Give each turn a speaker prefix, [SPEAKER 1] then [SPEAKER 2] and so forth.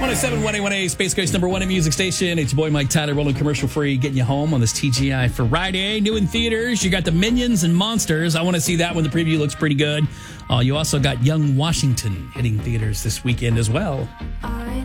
[SPEAKER 1] 107.1A1A, Space Coast number one in music station. It's your boy Mike Tyler, rolling commercial free, getting you home on this TGI Friday. New in theaters, you got the Minions and Monsters. I want to see that one. The preview looks pretty good. You also got Young Washington hitting theaters this weekend as well.